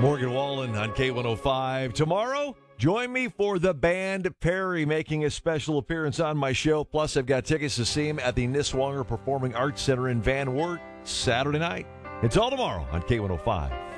Morgan Wallen on K105. Tomorrow, join me for the band Perry making a special appearance on my show. Plus, I've got tickets to see him at the Niswonger Performing Arts Center in Van Wert Saturday night. It's all tomorrow on K105.